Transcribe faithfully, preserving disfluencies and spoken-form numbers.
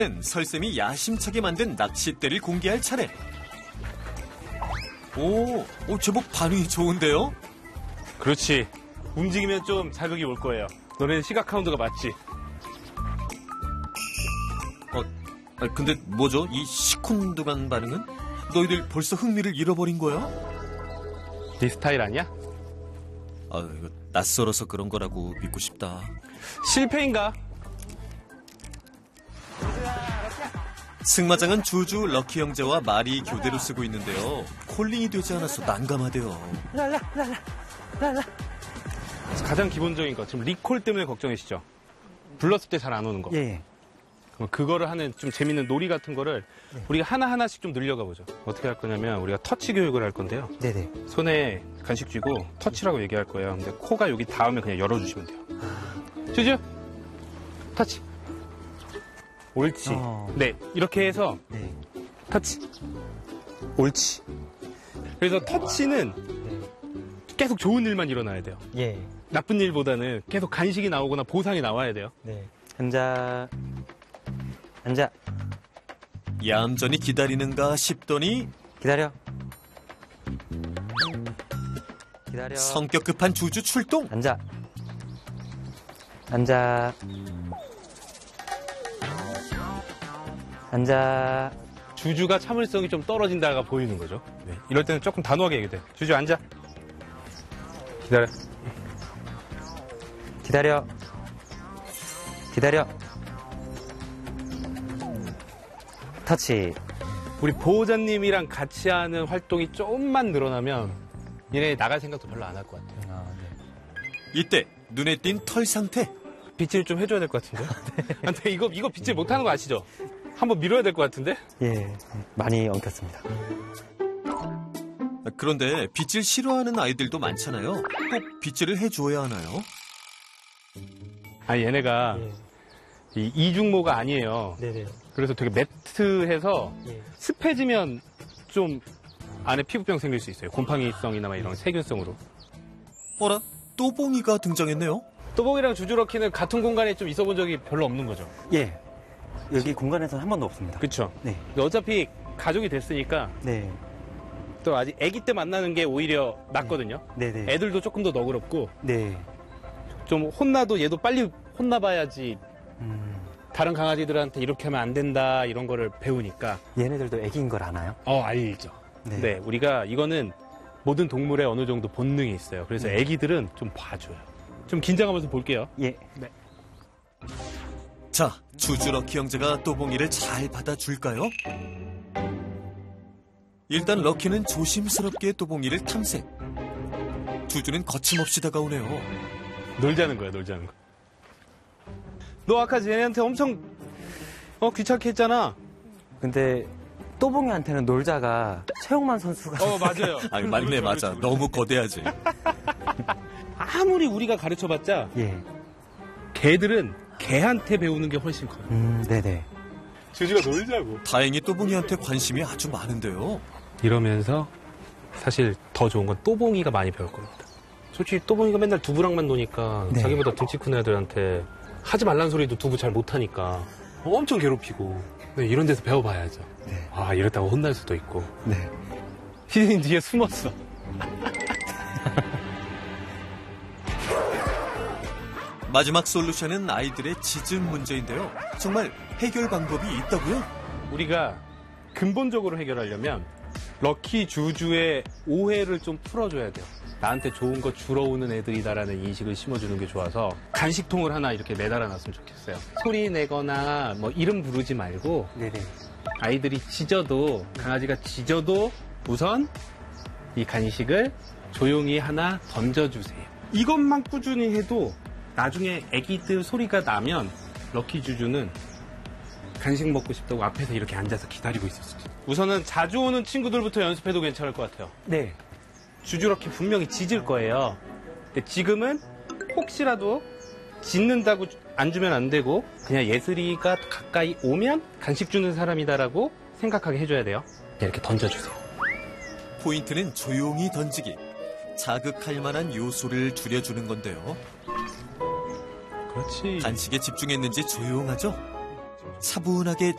설쌤이 야심차게 만든 낚싯대를 공개할 차례. 오, 오 제법 반응이 좋은데요? 그렇지. 움직이면 좀 자극이 올 거예요. 너네는 시각 카운트가 맞지? 어, 아, 근데 뭐죠? 이 시큰둥한 반응은? 너희들 벌써 흥미를 잃어버린 거야? 네 스타일 아니야? 아, 이거 낯설어서 그런 거라고 믿고 싶다. 실패인가? 승마장은 주주 럭키 형제와 말이 교대로 쓰고 있는데요. 콜링이 되지 않아서 난감하대요. 가장 기본적인 거, 지금 리콜 때문에 걱정이시죠? 불렀을 때 잘 안 오는 거. 예. 그럼 그거를 하는 좀 재밌는 놀이 같은 거를 네. 우리가 하나하나씩 좀 늘려가 보죠. 어떻게 할 거냐면 우리가 터치 교육을 할 건데요. 네네. 손에 간식 쥐고 터치라고 얘기할 거예요. 근데 코가 여기 닿으면 그냥 열어주시면 돼요. 주주, 터치. 옳지. 어. 네, 이렇게 해서 네. 터치. 옳지. 그래서 터치는 네. 계속 좋은 일만 일어나야 돼요. 예. 나쁜 일보다는 계속 간식이 나오거나 보상이 나와야 돼요. 네. 앉아. 앉아. 얌전히 기다리는가 싶더니 기다려. 기다려. 성격 급한 주주 출동. 앉아. 앉아. 앉아. 주주가 참을성이 좀 떨어진다가 보이는 거죠. 네. 이럴 때는 조금 단호하게 얘기해 돼. 주주 앉아. 기다려. 기다려. 기다려. 터치. 우리 보호자님이랑 같이 하는 활동이 조금만 늘어나면 얘네 나갈 생각도 별로 안 할 것 같아요. 아, 네. 이때 눈에 띈 털 상태. 빗질 좀 해줘야 될 것 같은데요? 네. 근데 이거, 이거 빗질 못하는 거 아시죠? 한번 밀어야 될 것 같은데? 예. 많이 엉켰습니다. 그런데 빗질 싫어하는 아이들도 많잖아요. 꼭 빗질을 해줘야 하나요? 아니, 얘네가 예. 이 이중모가 아니에요. 네네. 그래서 되게 매트해서 예. 습해지면 좀 안에 피부병 생길 수 있어요. 곰팡이성이나 막 이런 세균성으로. 어라? 또봉이가 등장했네요. 또봉이랑 주주럭키는 같은 공간에 좀 있어 본 적이 별로 없는 거죠. 예. 여기 공간에서는 한 번도 없습니다. 그쵸? 네. 어차피 가족이 됐으니까 네. 또 아직 아기 때 만나는 게 오히려 낫거든요. 네네. 애들도 조금 더 너그럽고 네. 좀 혼나도 얘도 빨리 혼나봐야지 음. 다른 강아지들한테 이렇게 하면 안 된다 이런 거를 배우니까. 얘네들도 애기인 걸 아나요? 어, 알죠. 네. 네, 우리가 이거는 모든 동물에 어느 정도 본능이 있어요. 그래서 네. 애기들은 좀 봐줘요. 좀 긴장하면서 볼게요. 예. 네. 자, 주주 럭키 형제가 또봉이를 잘 받아줄까요? 일단 럭키는 조심스럽게 또봉이를 탐색. 주주는 거침없이 다가오네요. 놀자는 거야, 놀자는 거. 너 아까 쟤네한테 엄청 어 귀찮게 했잖아. 근데 또봉이한테는 놀자가 최용만 선수가 어, 맞아요. 아니, 맞네, 그렇죠, 맞아. 그렇죠, 너무 거대하지. 아무리 우리가 가르쳐봤자 예. 개들은 개한테 배우는 게 훨씬 커요. 음, 네네. 주주가 놀자고. 다행히 또봉이한테 관심이 아주 많은데요. 이러면서 사실 더 좋은 건 또봉이가 많이 배울 겁니다. 솔직히 또봉이가 맨날 두부랑만 노니까 네. 자기보다 등치 큰 애들한테 하지 말란 소리도 두부 잘 못하니까 엄청 괴롭히고. 네, 이런 데서 배워봐야죠. 네. 아, 이랬다고 혼날 수도 있고. 네. 희진이 뒤에 숨었어. 마지막 솔루션은 아이들의 짖음 문제인데요. 정말 해결 방법이 있다고요? 우리가 근본적으로 해결하려면 럭키 주주의 오해를 좀 풀어줘야 돼요. 나한테 좋은 거 주러 오는 애들이다라는 인식을 심어주는 게 좋아서 간식통을 하나 이렇게 매달아 놨으면 좋겠어요. 소리 내거나 뭐 이름 부르지 말고 네네. 아이들이 짖어도, 강아지가 짖어도 우선 이 간식을 조용히 하나 던져주세요. 이것만 꾸준히 해도 나중에 애기들 소리가 나면 럭키 주주는 간식 먹고 싶다고 앞에서 이렇게 앉아서 기다리고 있었어요. 우선은 자주 오는 친구들부터 연습해도 괜찮을 것 같아요. 네. 주주럭키 분명히 짖을 거예요. 근데 지금은 혹시라도 짖는다고 안 주면 안 되고 그냥 예슬이가 가까이 오면 간식 주는 사람이다라고 생각하게 해줘야 돼요. 이렇게 던져주세요. 포인트는 조용히 던지기. 자극할 만한 요소를 줄여주는 건데요. 그렇지. 간식에 집중했는지 조용하죠? 차분하게